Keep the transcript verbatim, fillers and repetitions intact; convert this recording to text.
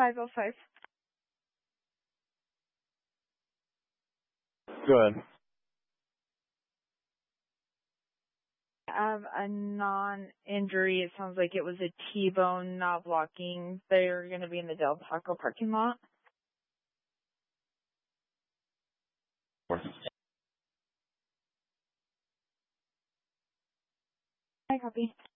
five oh five. Good. I have a non-injury. It sounds like it was a T-bone, not blocking. They're going to be in the Del Taco parking lot. I copy.